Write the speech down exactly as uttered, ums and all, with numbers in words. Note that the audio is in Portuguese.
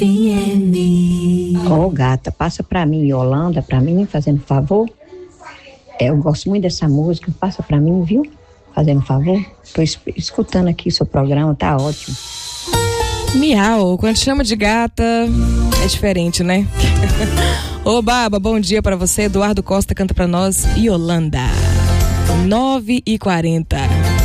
F M. Ô, oh, gata, passa pra mim, Yolanda, pra mim, fazendo favor. É, eu gosto muito dessa música, passa pra mim, viu? Fazendo favor. Tô es- escutando aqui o seu programa, tá ótimo. Miau, quando chama de gata, é diferente, né? Ô, Baba, bom dia pra você. Eduardo Costa canta pra nós, Yolanda. nove e quarenta.